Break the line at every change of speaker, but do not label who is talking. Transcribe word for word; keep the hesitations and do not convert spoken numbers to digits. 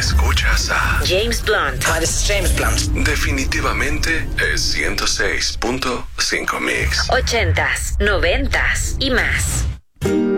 Escuchas a
James Blunt.
Hi, this is James Blunt.
Definitivamente es ciento seis punto cinco Mix.
Ochentas, noventas y más.